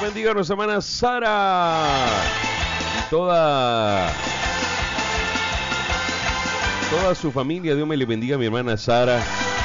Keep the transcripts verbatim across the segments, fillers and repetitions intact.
bendiga a nuestra hermana Sara y toda, toda su familia. Dios me le bendiga a mi hermana Sara.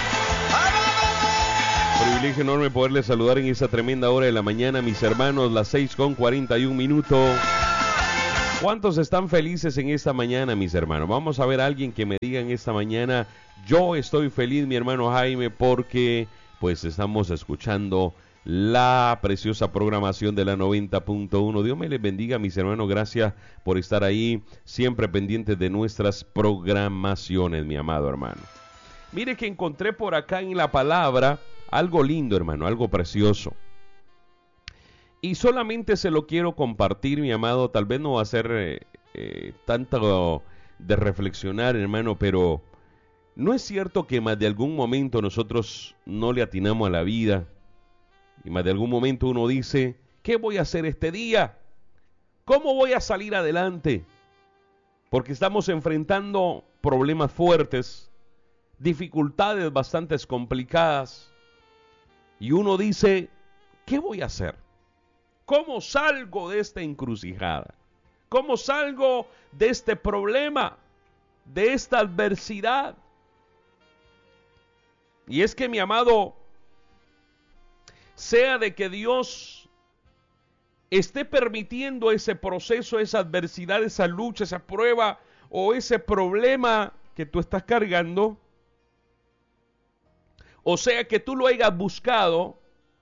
Privilegio enorme poderles saludar en esta tremenda hora de la mañana, mis hermanos, las seis con cuarenta y un minutos. ¿Cuántos están felices en esta mañana, mis hermanos? Vamos a ver a alguien que me diga en esta mañana: yo estoy feliz, mi hermano Jaime, porque pues estamos escuchando la preciosa programación de la noventa punto uno. Dios me les bendiga, mis hermanos. Gracias por estar ahí, siempre pendientes de nuestras programaciones, mi amado hermano. Mire que encontré por acá en la palabra algo lindo, hermano, algo precioso. Y solamente se lo quiero compartir, mi amado. Tal vez no va a ser eh, eh, tanto de reflexionar, hermano, pero ¿no es cierto que más de algún momento nosotros no le atinamos a la vida? Y más de algún momento uno dice: ¿qué voy a hacer este día? ¿Cómo voy a salir adelante? Porque estamos enfrentando problemas fuertes, dificultades bastante complicadas. Y uno dice: ¿qué voy a hacer? ¿Cómo salgo de esta encrucijada? ¿Cómo salgo de este problema, de esta adversidad? Y es que, mi amado, sea de que Dios esté permitiendo ese proceso, esa adversidad, esa lucha, esa prueba o ese problema que tú estás cargando, o sea que tú lo hayas buscado.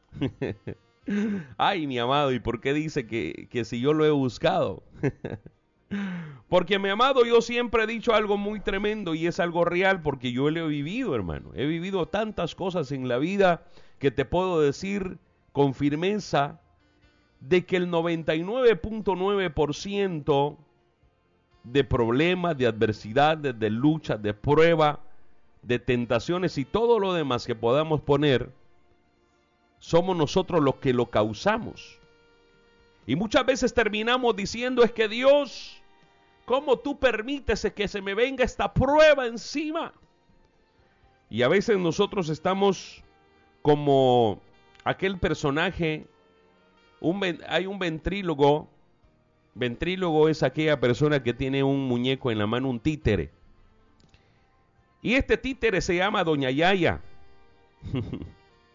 Ay, mi amado, ¿y por qué dice que, que si yo lo he buscado? Porque, mi amado, yo siempre he dicho algo muy tremendo y es algo real, porque yo lo he vivido, hermano. He vivido tantas cosas en la vida que te puedo decir con firmeza de que el noventa y nueve punto nueve por ciento de problemas, de adversidades, de luchas, de pruebas, de tentaciones y todo lo demás que podamos poner, somos nosotros los que lo causamos. Y muchas veces terminamos diciendo: es que Dios, ¿cómo tú permites que se me venga esta prueba encima? Y a veces nosotros estamos como aquel personaje, un, hay un ventrílogo. Ventrílogo es aquella persona que tiene un muñeco en la mano, un títere. Y este títere se llama Doña Yaya.